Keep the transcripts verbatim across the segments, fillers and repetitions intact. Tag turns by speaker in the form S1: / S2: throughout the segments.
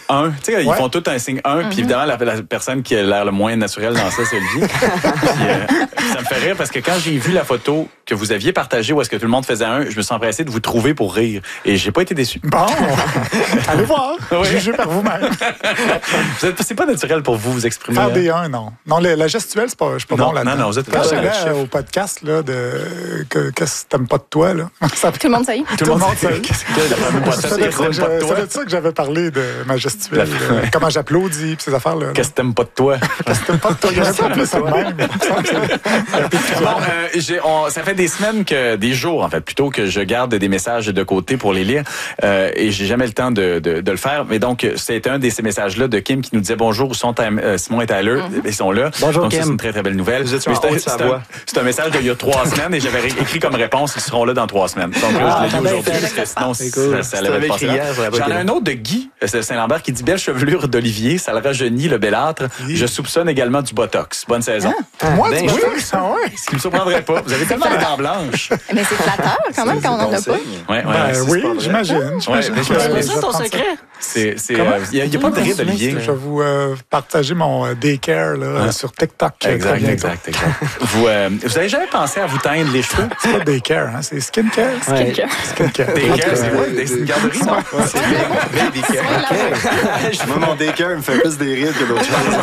S1: un. Tu sais, ils
S2: Ouais.
S1: font tout un signe un,
S3: Mm-hmm.
S1: puis évidemment, la, la personne qui a l'air le moins naturel dans ça, c'est Olivier. Puis, euh, ça me fait rire parce que quand j'ai vu la photo que vous aviez partagée où est-ce que tout le monde faisait un, je me suis empressé de vous trouver pour rire. Et j'ai pas été déçu.
S2: Bon, allez voir.
S1: Oui.
S2: Jugez par vous-même.
S1: Vous êtes, c'est pas naturel pour vous vous exprimer.
S2: Faire
S1: hein?
S2: des un, non. Non, le- la gestuelle, c'est pas, je suis pas
S1: Non,
S2: bon là-dedans.
S1: non, non, vous êtes
S2: Quand
S1: pas
S2: j'allais
S1: bon,
S2: euh,
S1: chef.
S2: au podcast, là, de, que, qu'est-ce que t'aimes pas de toi, là. Ça,
S3: Tout le monde sait.
S1: Tout le monde
S2: sait.
S1: sait. Qu'est-ce que la famille
S2: ça,
S1: podcast,
S2: doit
S1: qu'est-ce que t'aimes
S2: être-
S1: pas de
S2: ça
S1: toi?
S2: doit être ça que j'avais parlé de ma gestuelle,
S1: La-
S2: euh, comment j'applaudis, pis ces affaires-là. là.
S1: Qu'est-ce que t'aimes pas de toi?
S2: Qu'est-ce que t'aimes pas de toi? Il y en a pas plus ça de même. Il me semble que c'est-
S1: Bon, euh, j'ai, on, ça fait des semaines que, des jours en fait, plutôt que je garde des messages de côté pour les lire, euh, et j'ai jamais le temps de, de, de le faire. Mais donc, c'est un de ces messages-là de Kim qui nous disait bonjour, où sont euh, Simon et Tyler, mm-hmm. Ils sont là.
S4: Bonjour
S1: donc,
S4: Kim.
S1: ça, c'est une très très belle nouvelle.
S4: Vous êtes
S1: Mais
S4: en
S1: c'est,
S4: haut
S1: un,
S4: de sa
S1: c'est, un,
S4: voix.
S1: c'est un message d'il y a trois semaines et j'avais écrit comme réponse, ils seront là dans trois semaines. Donc là,
S4: Ah,
S1: je l'ai lu
S4: t'as
S1: aujourd'hui
S4: bien
S1: parce que sinon,
S4: C'est cool.
S1: ça, ça
S4: Tu
S1: allait
S4: l'avais
S1: passer
S4: écrit
S1: là.
S4: hier, ça l'avait
S1: J'en ai
S4: pas
S1: un autre de Guy euh, Saint-Lambert qui dit belle chevelure d'Olivier, ça le rajeunit le belâtre.
S2: Oui.
S1: Je soupçonne également du botox. Bonne saison.
S2: Moi,
S4: ben,
S2: tu
S4: oui.
S2: vois, ça, ouais.
S1: Ce qui me surprendrait pas. Vous avez tellement les dents blanches.
S3: Mais c'est flatteur quand même quand on en a pas.
S1: Ouais, ouais,
S2: Ben
S1: c'est
S2: oui,
S1: pas vrai.
S2: j'imagine. j'imagine
S1: Ouais, mais
S2: que-
S1: je me suis
S2: je
S1: dit,
S2: vais
S4: C'est ça ton
S2: prendre
S4: secret?
S1: C'est, c'est,
S2: Comment?
S1: euh, il y a, il y a pas de rire d'Olivier.
S2: Je vais vous euh, partager mon euh, daycare là,
S1: Ouais.
S2: sur TikTok. euh, très
S1: Exact,
S2: bientôt.
S1: exact, exact. Vous, euh, vous avez jamais pensé à vous teindre les cheveux?
S2: C'est pas daycare, hein, c'est skincare.
S4: Ouais.
S2: Skincare.
S1: Des
S2: En tout
S1: cœurs,
S2: cas,
S1: c'est quoi? Des- C'est une garderie, ça?
S4: C'est baby care. Moi, mon daycare me fait plus des rides que d'autres choses.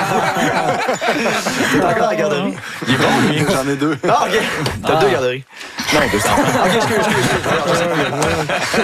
S4: T'es encore à la garderie?
S1: Il est bon, lui.
S4: J'en ai deux. Ah, OK. T'as
S1: Ah.
S4: deux garderies.
S1: Non, deux enfants.
S4: OK, excuse, excuse,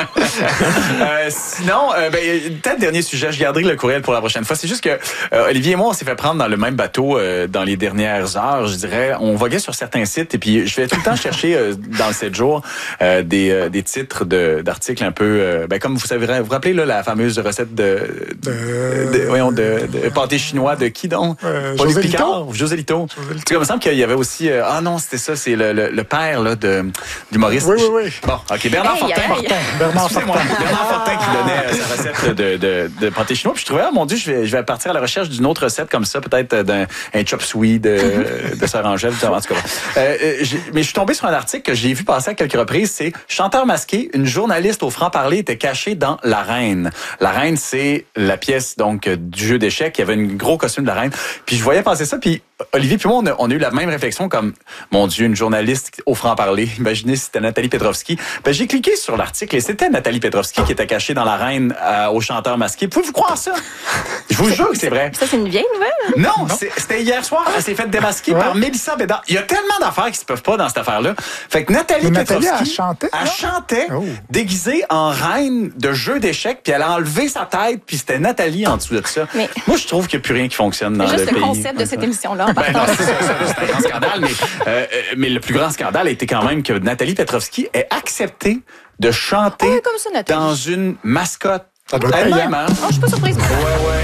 S1: Euh, sinon, euh, ben, peut-être dernier sujet, je garderai le courriel pour la prochaine fois. C'est juste que euh, Olivier et moi, on s'est fait prendre dans le même bateau euh, dans les dernières heures, je dirais. On voguait sur certains sites et puis je vais tout le temps chercher euh, dans le sept jours euh, des, euh, des titres de, d'articles un peu... Euh, ben, comme vous savez, vous vous rappelez là, la fameuse recette de...
S2: De-
S1: de, voyons, de, de pâté chinois de qui donc?
S2: Euh,
S1: Paul
S2: José
S1: Picard, José Lito.
S2: José Lito.
S1: En tout cas, il me semble qu'il y avait aussi... euh, ah non, c'était ça, c'est le, le, le père là, de, du Maurice.
S2: Oui, oui, oui.
S1: Bon, OK, Bernard
S3: Hey,
S1: Fortin.
S3: hey,
S1: Fortin.
S2: Bernard
S1: Excusez-moi,
S2: Fortin.
S1: Bernard Fortin qui donnait euh, sa recette de, de, de pâté chinois. Puis je trouvais, ah mon Dieu, je vais, je vais partir à la recherche d'une autre recette comme ça, peut-être euh, d'un un chop suey de, de Sœur Angèle. En tout cas, euh, euh, j'ai- mais je suis tombé sur un article que j'ai vu passer à quelques reprises. C'est Chanteur masqué, une journaliste au franc-parler était cachée dans La Reine. La Reine, c'est la pièce donc euh, du jeu d'échecs. Il y avait un gros costume de la Reine. Puis je voyais passer ça, puis Olivier puis moi, on a, on a eu la même réflexion comme, mon Dieu, une journaliste au franc-parler. Imaginez si c'était Nathalie Petrovski. Ben, j'ai cliqué sur l'article et c'était Nathalie Petrovski qui était cachée dans La Reine euh, au chanteur masqué. Pouvez-vous croire ça? Je vous jure que c'est vrai.
S3: Ça, c'est une vieille nouvelle?
S1: Non, c'est- c'était hier soir. Elle s'est faite démasquer
S2: Ouais.
S1: par Mélissa Bédard. Il y a tellement d'affaires qui se peuvent pas dans cette affaire-là. Fait que Nathalie
S2: Mais Nathalie,
S1: Petrovski,
S2: elle chantait,
S1: elle
S2: là?
S1: chantait
S2: Oh.
S1: déguisée en reine de jeu d'échecs, puis elle a enlevé sa tête, puis c'était Nathalie en dessous de ça.
S3: Mais-
S1: Moi, je trouve qu'il n'y a plus rien qui fonctionne dans
S3: C'est juste
S1: le
S3: le
S1: pays.
S3: concept de cette émission-là. en
S1: Ben non,
S3: partant.
S1: c'est ça, ça, c'est un grand scandale, mais, euh, euh, mais le plus grand scandale a été quand même que Nathalie Petrovski ait accepté de chanter
S3: Ah, comme ça, Nathalie.
S1: dans une mascotte.
S2: Ça doit être
S1: Elle-même,
S2: payant.
S1: hein?
S3: Oh, je suis pas surprise. moi.
S1: Ouais, ouais.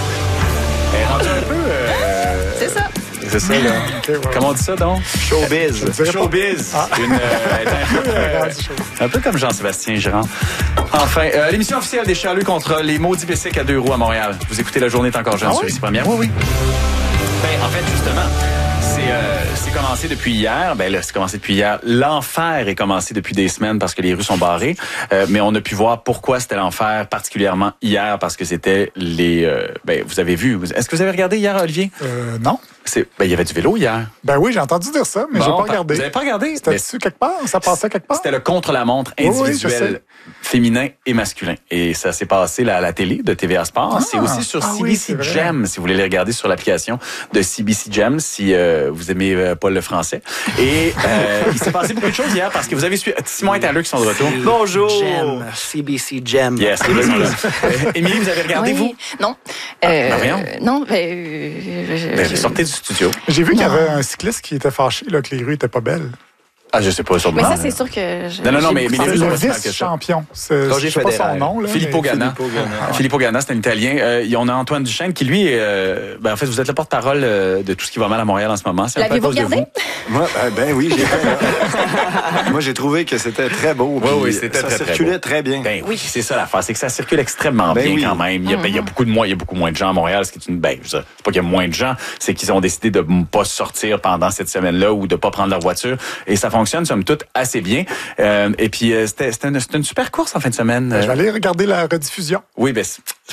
S1: Elle est rendue un peu... euh,
S3: C'est ça.
S1: c'est ça, là.
S2: Ok, ouais.
S1: Comment on dit ça, donc?
S4: Showbiz.
S2: dirais pas.
S1: Showbiz. Une, euh, elle est un, peu, euh,
S2: Rendu chaud.
S1: un peu comme Jean-Sébastien Girard. Enfin, euh, l'émission officielle des Charlus contre les maudits bicycles à deux roues à Montréal. Vous écoutez La Journée est encore jeune
S2: Ah
S1: sur
S2: oui?
S1: ici première. Oui, oui. Ben, en fait, justement, c'est euh, c'est commencé depuis hier. Ben là, c'est commencé depuis hier. L'enfer est commencé depuis des semaines parce que les rues sont barrées. Euh, mais on a pu voir pourquoi c'était l'enfer, particulièrement hier, parce que c'était les... Euh, ben, vous avez vu. Est-ce que vous avez regardé hier, Olivier?
S2: Euh, non.
S1: C'est, ben, il y avait du vélo hier.
S2: Ben oui, j'ai entendu dire ça, mais j'ai
S1: Bon,
S2: pas regardé.
S1: Vous n'avez pas regardé?
S2: C'était
S1: Ben,
S2: dessus quelque part? Ça passait quelque part?
S1: C'était le contre-la-montre
S2: Oui, oui, je
S1: individuel
S2: sais.
S1: féminin et masculin. Et ça s'est passé là, à la télé de T V A Sport.
S2: Ah,
S1: c'est aussi sur
S2: ah
S1: C B
S2: oui,
S1: C
S2: c'est vrai.
S1: Gem, si vous voulez les regarder sur l'application de C B C Gem, si euh, vous aimez euh, pas le français. Et euh, il s'est passé beaucoup de choses hier parce que vous avez su... Simon et Tyler qui sont de retour.
S4: Bonjour.
S5: Gem, C B C Gem.
S1: Yes, les deux sont là. Euh, Émilie, vous avez regardé,
S3: Oui.
S1: vous?
S3: Non.
S1: ben voyons.
S3: non, ben, euh, je-
S1: Ben,
S3: je-
S1: sortez du studio.
S2: J'ai vu qu'il y
S3: Non.
S2: avait un cycliste qui était fâché, là, que les rues étaient pas belles.
S1: Ah, je sais pas, sûrement.
S3: Mais ça, c'est sûr que... je-
S1: Non, non, non,
S3: j'ai
S1: mais-
S3: beaucoup
S1: mais les
S2: C'est
S1: rues
S3: de-
S1: sont
S2: le
S1: pas si mal que ça.
S2: vice-champion. C'est-
S4: Roger
S2: Je sais pas son
S4: Federer.
S2: nom. Là,
S1: Filippo
S2: mais-
S1: Ganna.
S4: Filippo Ganna.
S1: Filippo Ganna, c'est un Italien. Euh, on a Antoine Duchesne qui, lui, euh, ben, en fait, vous êtes le porte-parole euh, de tout ce qui va mal à Montréal en ce moment. C'est un peu à
S3: L'avez-vous
S1: cause de
S3: regardé?
S1: vous.
S4: Moi, euh, ben oui, j'ai fait. Moi, j'ai trouvé que c'était très beau.
S1: Oui,
S4: puis
S1: oui, c'était
S4: ça
S1: très, très
S4: circulait
S1: beau.
S4: très bien.
S1: Ben oui, c'est ça l'affaire, c'est que ça circule extrêmement
S4: Ben
S1: bien
S4: oui.
S1: quand même. Il y, a, ben, il y a beaucoup de moins, il y a beaucoup moins de gens à Montréal, ce qui est une ben, je veux dire, c'est pas qu'il y a moins de gens, c'est qu'ils ont décidé de ne pas sortir pendant cette semaine-là ou de pas prendre leur voiture et ça fonctionne somme toute assez bien. Euh, et puis euh, c'était c'était une, c'était une super course en fin de semaine.
S2: Je vais aller regarder la rediffusion.
S1: Oui, ben c'est-